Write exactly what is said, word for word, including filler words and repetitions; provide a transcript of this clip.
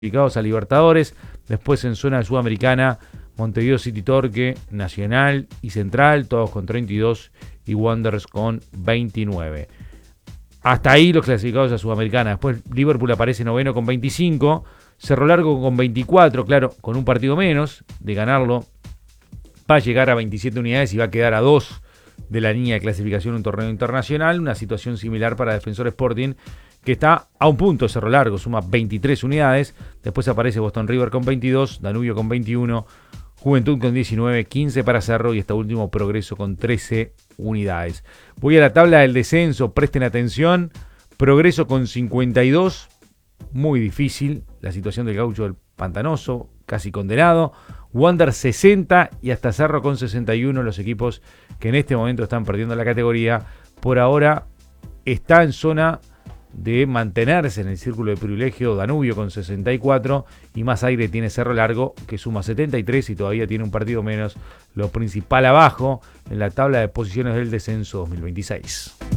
clasificados a Libertadores. Después en zona sudamericana, Montevideo City Torque, Nacional y Central, todos con treinta y dos y Wanderers con veintinueve. Hasta ahí los clasificados a Sudamericana. Después Liverpool aparece noveno con veinticinco, Cerro Largo con veinticuatro, claro, con un partido menos de ganarlo. Va a llegar a veintisiete unidades y va a quedar a dos de la línea de clasificación en un torneo internacional. Una situación similar para Defensor Sporting, que está a un punto de Cerro Largo, suma veintitrés unidades. Después aparece Boston River con veintidós, Danubio con veintiuno, Juventud con diecinueve, quince para Cerro y hasta último Progreso con trece unidades. Voy a la tabla del descenso, presten atención. Progreso con cincuenta y dos, muy difícil la situación del Gaucho del Pantanoso, casi condenado. Wander sesenta y hasta Cerro con sesenta y uno, los equipos que en este momento están perdiendo la categoría. Por ahora está en zona de mantenerse en el círculo de privilegio Danubio con sesenta y cuatro, y más aire tiene Cerro Largo, que suma setenta y tres y todavía tiene un partido menos. Lo principal abajo en la tabla de posiciones del descenso dos mil veintiséis.